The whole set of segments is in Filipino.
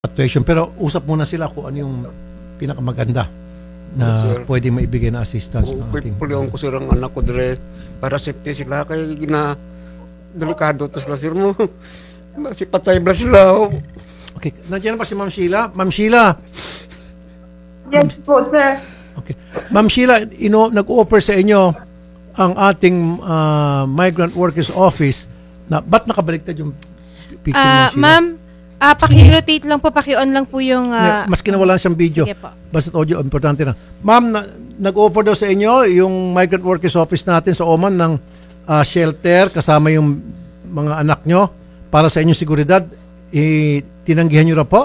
repatriation. Pero usap muna sila kung ano yung pinakamaganda na pwede maibigay na assistance ng ating. Pulihan ko sir ang anak ko dire para safety sila kay gina delikado to sila sir mo. Kasi patay ba sila. Okay, nandiyan na pa si Ma'am Sheila. Ma'am Sheila. Yes po, sir. Okay. Ma'am Sheila, nag-offer sa inyo ang ating Migrant Workers Office na ba't nakabaliktad yung picture Ma'am Sheila? Ma'am, paki-rotate lang po, paki-on lang po yung... maski na wala siyang video. Sige po. Basta audio, importante na. Ma'am, nag-offer daw sa inyo yung Migrant Workers Office natin sa Oman ng shelter kasama yung mga anak nyo para sa inyong seguridad. Tinanggihan nyo na po?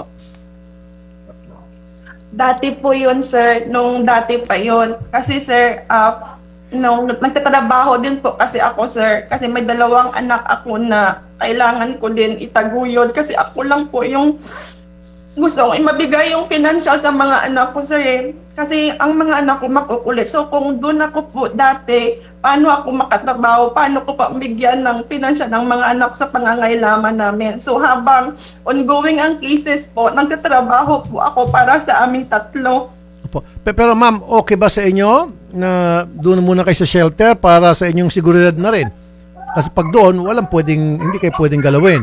Dati po yun, sir. Nung dati pa yun. Kasi, sir, nung nagtatrabaho din po kasi ako, sir. Kasi may dalawang anak ako na kailangan ko din itaguyod. Kasi ako lang po yung gusto kong mabigay yung financial sa mga anak ko, sir. Kasi ang mga anak ko makukulit. So, kung doon ako po dati, paano ako makatrabaho? Paano ko pa bigyan ng financial ng mga anak sa pangangailangan namin? So, habang ongoing ang cases po, nagtatrabaho po ako para sa aming tatlo. Pero ma'am, okay ba sa inyo na doon muna kayo sa shelter para sa inyong seguridad na rin? Kasi pag doon, hindi kayo pwedeng galawin.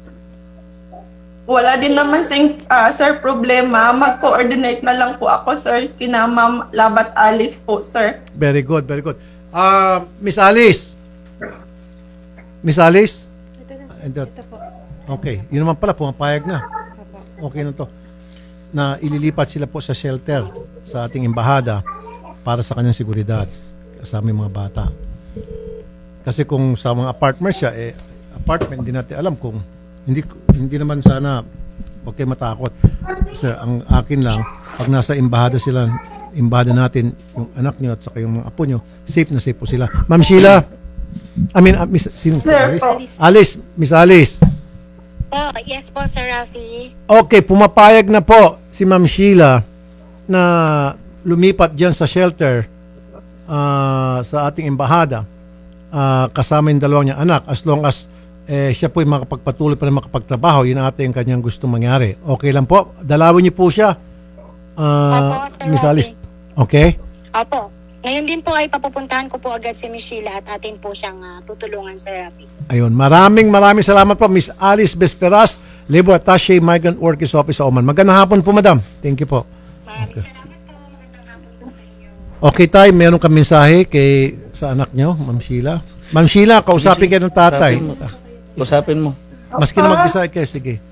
Wala din naman sir, problema. Mag-coordinate na lang po ako, sir, kina Ma'am Labat Alice po, sir. Very good, very good. Miss Alice. Miss Alice? Ito po. Okay, yun naman pala, pumapayag na. Okay na to. Na ililipat sila po sa shelter sa ating embahada para sa kanyang seguridad kasama yung mga bata. Kasi kung sa mga apartment siya, apartment, hindi natin alam kung hindi naman sana okay matakot. Sir, ang akin lang, pag nasa embahada sila, embahada natin, yung anak nyo at saka yung mga apo nyo, safe na safe po sila. Ma'am Sheila, Miss Alice? Miss Alice? Oh, yes po, Sir Rafi. Okay, pumapayag na po si Ma'am Sheila na lumipat dyan sa shelter sa ating embahada kasama yung dalawang niya anak as long as siya po yung makapagpatuloy pa na makapagtrabaho. Yun ate yung kanyang gustong mangyari. Okay lang po. Dalawin niyo po siya. Opo, Sir Miss Alice. Rafi. Okay? Opo. Ngayon din po ay papupuntahan ko po agad si Miss Sheila at atin po siyang tutulungan, Sir Rafi. Ayun. Maraming salamat po. Miss Alice Besperas, Labor Attaché, Migrant Workers Office sa Oman. Magandang hapon po, madam. Thank you po. Maraming salamat po. Magandang hapon po sa inyo. Okay, tay. Meron kang mensahe sa anak nyo, Ma'am Sheila. Ma'am Sheila, kausapin kayo ng tatay. Usapin mo. Maski na mag-decide kayo, sige.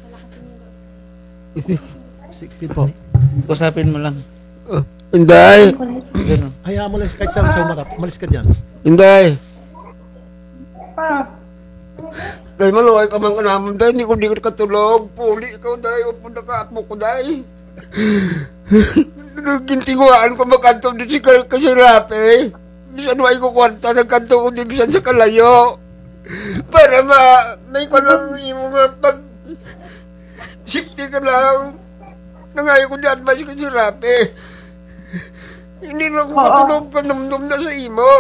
Sige po. Usapin mo lang. Inday. Hayaan mo lang kahit saan sa umarap. Malis ka dyan. Inday. Dahil maluhay ka man ka naman, dahil hindi ko katulog. Puli ikaw, dahil huwag mo nakaatmo ko, dahil. Gintinguaan ko magkanto din si Kasirape. Bisan may ko kwarta, nagkanto ko din bisan sa kalayo. Para may ko lang imo nga pag safety ka lang. Nangayo ko di advice ko Kasirape. Hindi na ako katulog panumdum na sa imo.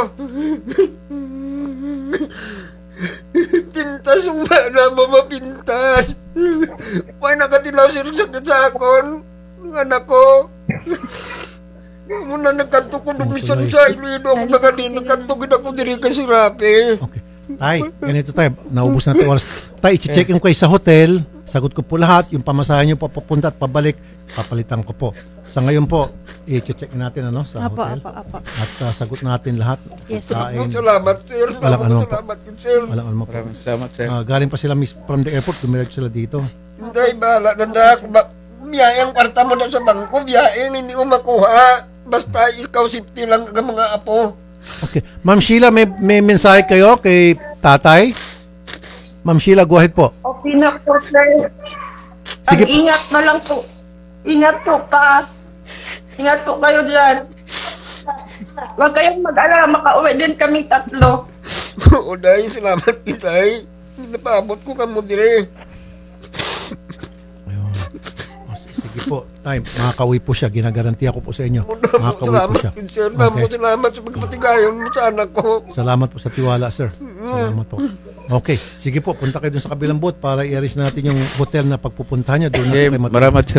Pintas yung mana mo mapintas. May nakatilaw siya sakit sa akon. Ng anak ko. Muna nagkanto ko dumisan sa iluido ako na kanina. Nagkanto ko diri kasi Rapi. Okay. Tay, ganito tayo. Naubos na ito oras. Tay, i-check in ko kayo sa hotel. Sagot ko po lahat. Yung pamasahe nyo po papunta at pabalik, papalitan ko po. Sa ngayon po, i-check natin sa hotel. Apo. At sagot natin lahat. Yes. Salamat, sir. Salamat, sir. Walang ano po. Maraming salamat, sir. Galing pa sila from the airport. Dumiretso sila dito. Hindi, bahala na biyayang kwarta mo na sa bangko. Biyayang hindi mo makuha. Basta ikaw safety lang ang mga apo. Okay. Ma'am Sheila, may mensahe kayo kay tatay? Ma'am Sheila, go ahead po. Okay na po, sir. Sige. Ingat na lang po. Ingat po pa. Ingat po kayo dyan. Huwag kayong mag-alala. Makauwi din kaming tatlo. Oo, dahil salamat kitay. Napabot ko ka mo dire. Ayun. Sige po, tay, makakauwi po siya. Ginagarantiya ko po sa inyo. Makakauwi po siya. Sir, salamat sa pagpatigayon mo sa anak ko. Salamat po sa tiwala, sir. Salamat po. Okay. Sige po, punta kayo dun sa kabilang booth para i-arrange natin yung hotel na pagpupuntahan niyo. Doon na Okay, kayo maraming